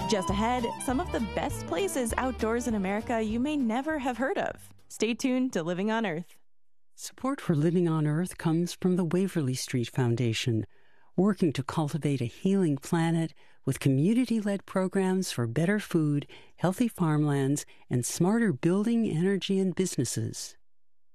Just ahead, some of the best places outdoors in America you may never have heard of. Stay tuned to Living on Earth. Support for Living on Earth comes from the Waverly Street Foundation, working to cultivate a healing planet with community-led programs for better food, healthy farmlands, and smarter building, energy, and businesses.